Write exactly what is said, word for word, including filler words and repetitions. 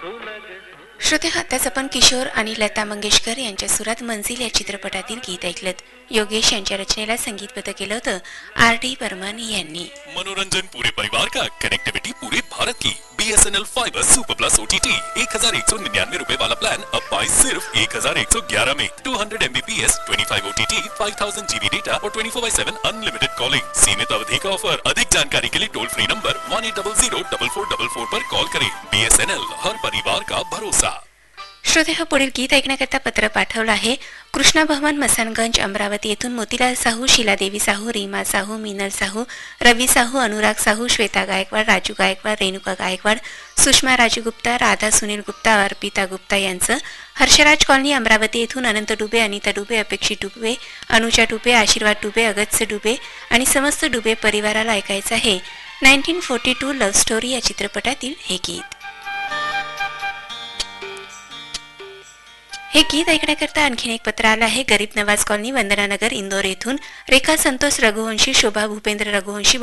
श्रोते, आताच आपण किशोर आणि लता मंगेशकर यांच्या सुरात मंजिल या चित्रपटातील गीत ऐकलं. योगेश यांच्या रचनेला संगीतबद्ध केलं होतं आर डी बर्मन यांनी. मनोरंजन पूरे परिवार का, कनेक्टिविटी पूरे भारत की. बी S N L fibre super plus O T T एक हजार एक सौ निन्यानवे रूपए वाला प्लान अब पाए सिर्फ एक हजार एक सौ ग्यारह में. टू हंड्रेड एम बी P S, twenty five O T T, five thousand G B data और twenty four by seven unlimited calling. सीमित अवधि का ऑफर. अधिक जानकारी के लिए toll free number one eight double Ziro double four double four पर call करें. बी S N L, हर परिवार का भरोसा. श्रोते, हा पुढील गीत ऐकण्याकरता पत्र पाठवलं आहे कृष्णा भवन, मसानगंज, अमरावती येथून मोतीलाल साहू, शिलादेवी साहू, रीमा साहू, मीनल साहू, रवी साहू, अनुराग साहू, श्वेता गायकवाड, राजू गायकवाड, रेणुका गायकवाड, सुषमा राजगुप्ता, राधा सुनील गुप्ता, अर्पिता गुप्ता यांचं. हर्षराज कॉलनी, अमरावती येथून अनंत डुबे, अनिता डुबे, अपेक्षित डुबे, अनुजा डुबे, आशीर्वाद डुबे, अगत्य डुबे आणि समस्त डुबे परिवाराला ऐकायचं आहे nineteen forty two love story या चित्रपटातील हे गीत. हे गीत ऐकण्याकरता आणखीन एक पत्र आलं आहे गरीब नवाज कॉलनी, वंदनानगर, इंदोर येथून रेखा संतोष रघुवंशी, शोभा भूपेंद्र रघुवंशी,